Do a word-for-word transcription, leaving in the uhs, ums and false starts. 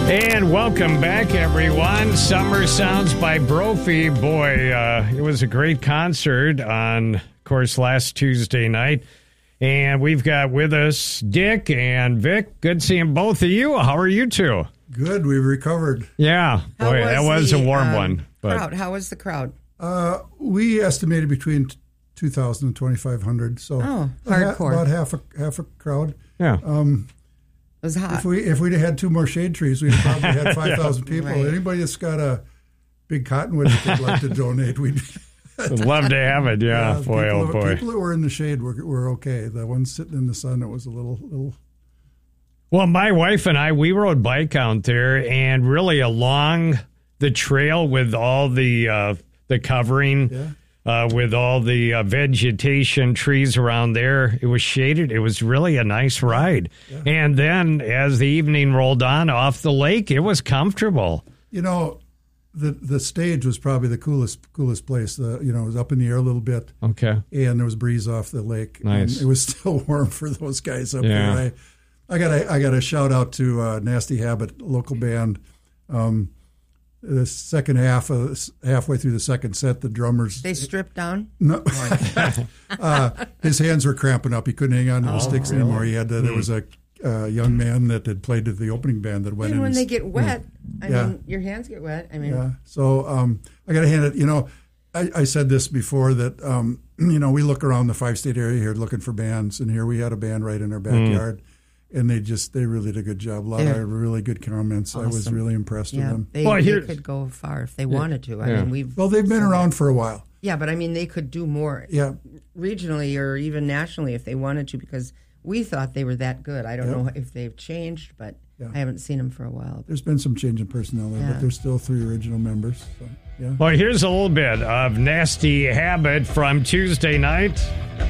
And welcome back, everyone. Summer Sounds by Brophy. Boy, uh, it was a great concert on, of course, last Tuesday night. And we've got with us Dick and Vic. Good seeing both of you. How are you two? Good. We've recovered. Yeah. How Boy, was that was the, a warm um, one. But Crowd. How was the crowd? Uh, we estimated between two thousand and twenty-five hundred. So Oh, a ha- hardcore. about half a half a crowd. yeah. Um, It was hot. if we if we'd have had two more shade trees, we'd have probably had five thousand people. Right. Anybody that's got a big cottonwood that they'd like to donate, we'd Would love to have it. Yeah. uh, boy, people, oh, boy. People that were in the shade were were okay. The ones sitting in the sun, it was a little little. Well, my wife and I, we rode bike out there, and really along the trail with all the uh, the covering, Yeah. uh, with all the uh, vegetation, trees around there, it was shaded. It was really a nice ride. Yeah. And then as the evening rolled on off the lake, it was comfortable. You know, the the stage was probably the coolest coolest place. The you know it was up in the air a little bit. Okay. And there was breeze off the lake. Nice. And it was still warm for those guys up Yeah. there. I, I got a, I got a shout out to uh, Nasty Habit, local band. Um, the second half, uh, halfway through the second set, the drummers. They stripped down? No, uh, his hands were cramping up. He couldn't hang on to the Oh, sticks really? anymore. He had to, there was a uh, young man that had played with the opening band that went And in. when and they s- get wet, I Yeah. mean, your hands get wet. I mean, Yeah. So um, I got to hand it. You know, I, I said this before that um, you know we look around the five state area here looking for bands, and here we had a band right in our backyard, and they just they really did a good job. A lot They're of really good comments. I was awesome. really impressed with yeah, them. they, Well, they here- could go far if they wanted to. I Yeah. mean, we've Well, they've been around for a while. yeah, but I mean, they could do more Yeah. regionally or even nationally if they wanted to, because we thought they were that good. I don't Yeah. know if they've changed, but Yeah. I haven't seen them for a while. There's been some change in personnel there, Yeah. but there's still three original members. So, yeah. Well, here's a little bit of Nasty Habit from Tuesday night.